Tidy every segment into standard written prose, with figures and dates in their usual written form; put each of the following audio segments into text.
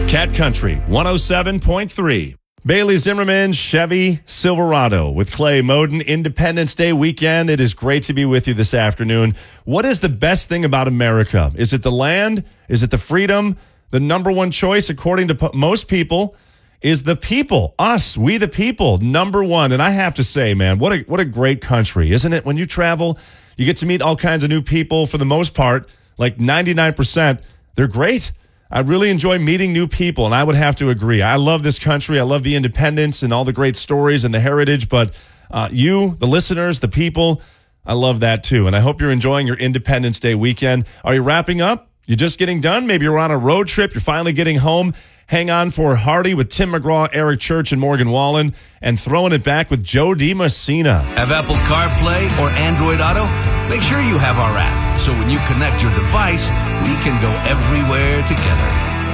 Cat Country 107.3. Bailey Zimmerman, Chevy Silverado with Clay Moden. Independence Day weekend. It is great to be with you this afternoon. What is the best thing about America? Is it the land? Is it the freedom? The number one choice, according to most people, is the people. Us, we the people, number one. And I have to say, man, what a great country, isn't it? When you travel, you get to meet all kinds of new people. For the most part, like 99%, they're great. I really enjoy meeting new people, and I would have to agree. I love this country. I love the independence and all the great stories and the heritage, but you, the listeners, the people, I love that too. And I hope you're enjoying your Independence Day weekend. Are you wrapping up? You're just getting done? Maybe you're on a road trip. You're finally getting home. Hang on for Hardy with Tim McGraw, Eric Church, and Morgan Wallen, and throwing it back with Joe DiMessina. Have Apple CarPlay or Android Auto? Make sure you have our app, so when you connect your device, we can go everywhere together.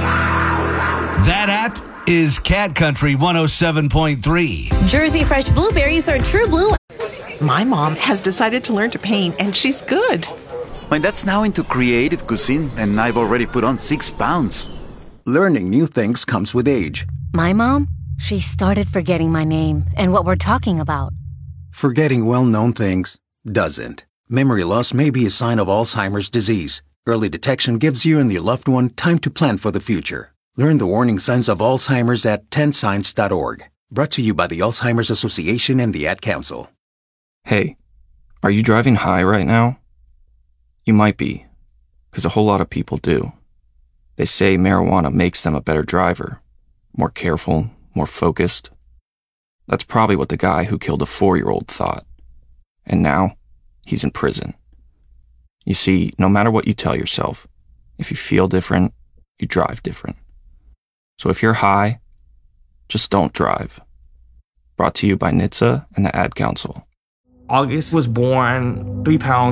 That app is Cat Country 107.3. Jersey Fresh blueberries are true blue. My mom has decided to learn to paint, and she's good. My dad's now into creative cuisine, and I've already put on 6 pounds. Learning new things comes with age. My mom, she started forgetting my name and what we're talking about. Forgetting well-known things doesn't. Memory loss may be a sign of Alzheimer's disease. Early detection gives you and your loved one time to plan for the future. Learn the warning signs of Alzheimer's at 10signs.org. Brought to you by the Alzheimer's Association and the Ad Council. Hey, are you driving high right now? You might be, because a whole lot of people do. They say marijuana makes them a better driver, more careful, more focused. That's probably what the guy who killed a 4-year-old thought. And now, he's in prison. You see, no matter what you tell yourself, if you feel different, you drive different. So if you're high, just don't drive. Brought to you by NHTSA and the Ad Council. August was born 3 pounds